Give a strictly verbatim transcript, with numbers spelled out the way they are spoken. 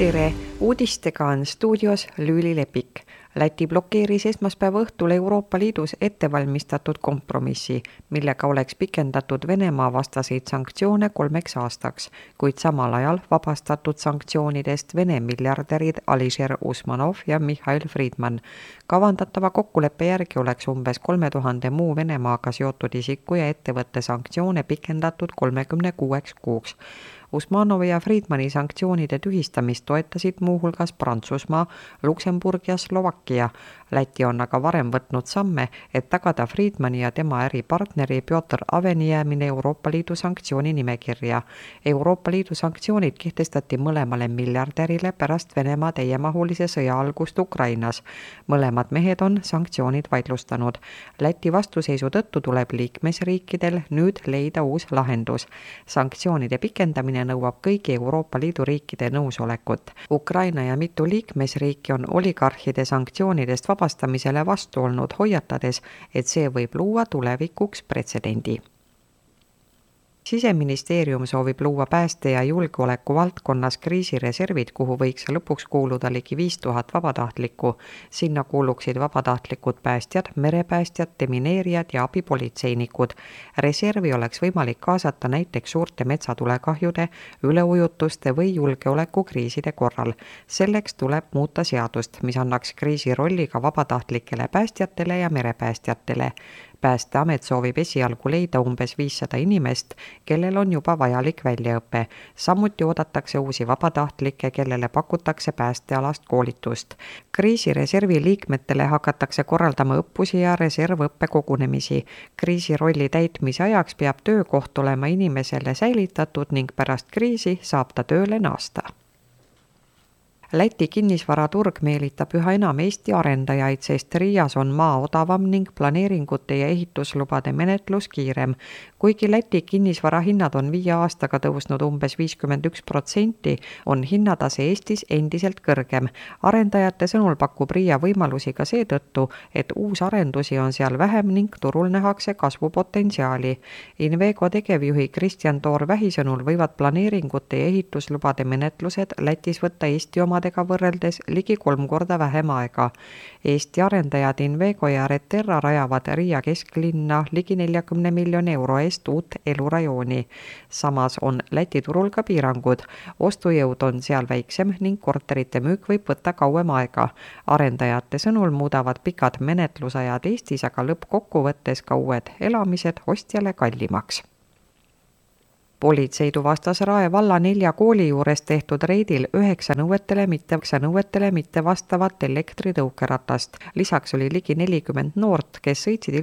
Tere! Uudistega on stuudios Lüüli Lepik. Läti blokeeris esmaspäeva õhtul Euroopa Liidus ettevalmistatud kompromissi, millega oleks pikendatud Venemaa vastaseid sanktsioone kolmeks aastaks, kuid samal ajal vabastatud sanktsioonidest Vene miljardärid Alisher Usmanov ja Mihhail Friedman. Kavandatava kokkuleppe järgi oleks umbes kolme tuhande muu Venemaaga seotud isiku ja ettevõtte sanktsioone pikendatud kolmekümne kuueks kuuks. Usmanovi ja Friedmani sanktsioonide tühistamist toetasid muuhulgas Prantsusmaa, Luksemburg ja Slovakkia. Läti on aga varem võtnud samme, et tagada Friedmani ja tema äripartneri Piotr Aveni jäämine Euroopa Liidu sanktsiooni nimekirja. Euroopa Liidu sanktsioonid kehtestati mõlemale miljardärile pärast Venemaa täiemahulise sõja algust Ukrainas. Mõlemad mehed on sanktsioonid vaidlustanud. Läti vastuseisu tõttu tuleb liikmesriikidel nüüd leida uus lahendus. Sanktsioonide pikendamine nõuab kõigi Euroopa Liidu riikide nõusolekut. Ukraina ja mitu liikmesriiki on oligarhide sanktsioonidest vabastamisele vastu olnud, hoiatades, et see võib luua tulevikuks pretsedendi. Siseministeerium soovib luua pääste- ja julgeoleku valdkonnas kriisireservid, kuhu võiks lõpuks kuuluda ligi viis tuhat vabatahtlikku. Sinna kuuluksid vabatahtlikud päästjad, merepäästjad, demineerijad ja abipolitseinikud. Reservi oleks võimalik kaasata näiteks suurte metsatulekahjude, üleujutuste või julgeolekukriiside korral. Selleks tuleb muuta seadust, mis annaks kriisi rolli ka vabatahtlikele päästjatele ja merepäästjatele. Päästeamet soovib esialgu leida umbes viissada inimest, kellel on juba vajalik väljaõpe. Samuti oodatakse uusi vabatahtlikke, kellele pakutakse päästealast koolitust. Kriisireservi liikmetele hakatakse korraldama õppusi ja reservõppekogunemisi. Kriisi rolli täitmise ajaks peab töökoht olema inimesele säilitatud ning pärast kriisi saab ta tööle naasta. Läti kinnisvaraturg meelitab üha enam Eesti arendajaid, sest Riias on maa odavam ning planeeringute ja ehituslubade menetlus kiirem. Kuigi Läti kinnisvarahinnad on viie aastaga tõusnud umbes viiskümmend üks protsenti, on hinnatase Eestis endiselt kõrgem. Arendajate sõnul pakub Riia võimalusi ka seetõttu, et uusarendusi on seal vähem ning turul nähakse kasvupotentsiaali. Invego tegevjuhi Kristjan Toor-Vähi sõnul võivad planeeringute ja ehituslubade menetlused Lätis võtta Eesti oma võrreldes ligi kolm korda vähem aega. Eesti arendajad Invego ja Reterra rajavad Riia kesklinna ligi neljakümne miljoni euro eest uut elurajooni. Samas on Läti turul ka piirangud. Ostujõud on seal väiksem ning korterite müük võib võtta kauem aega. Arendajate sõnul muudavad pikad menetlusajad Eestis aga lõppkokkuvõttes ka uued elamised ostjale kallimaks. Politsei tuvastas Rae valla nelja kooli juures tehtud reidil üheksa nõuetele mitte, nõuetele mitte vastavat elektritõukeratast. Lisaks oli ligi nelikümmend noort, kes sõitsid